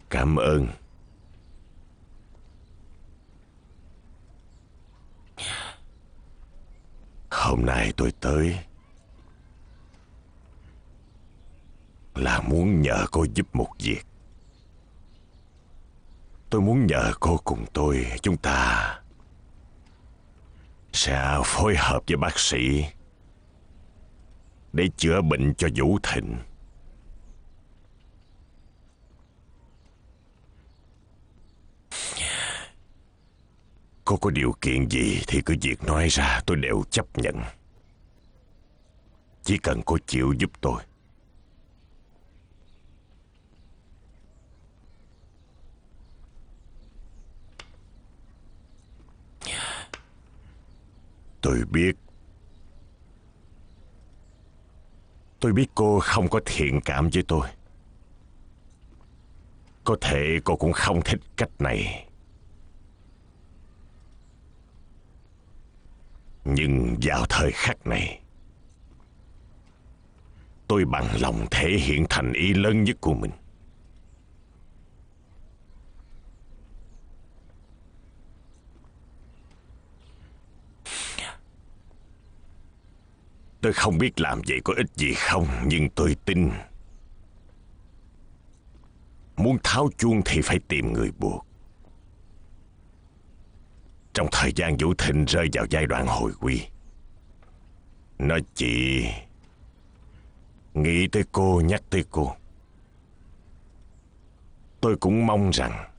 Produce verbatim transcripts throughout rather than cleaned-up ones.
Cảm ơn. Hôm nay tôi tới là muốn nhờ cô giúp một việc. Tôi muốn nhờ cô cùng tôi, chúng ta sẽ phối hợp với bác sĩ để chữa bệnh cho Vũ Thịnh. Cô có điều kiện gì thì cứ việc nói ra, tôi đều chấp nhận. Chỉ cần cô chịu giúp tôi. Tôi biết Tôi biết cô không có thiện cảm với tôi. Có thể cô cũng không thích cách này. Nhưng vào thời khắc này, tôi bằng lòng thể hiện thành ý lớn nhất của mình. Tôi không biết làm vậy có ích gì không, nhưng tôi tin muốn tháo chuông thì phải tìm người buộc. Trong thời gian Vũ Thịnh rơi vào giai đoạn hồi quy, nó chỉ nghĩ tới cô, nhắc tới cô. Tôi cũng mong rằng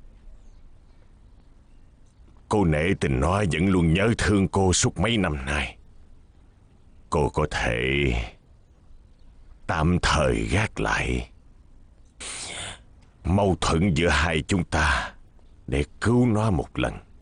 cô nể tình nó vẫn luôn nhớ thương cô suốt mấy năm nay. Cô có thể tạm thời gác lại mâu thuẫn giữa hai chúng ta để cứu nó một lần.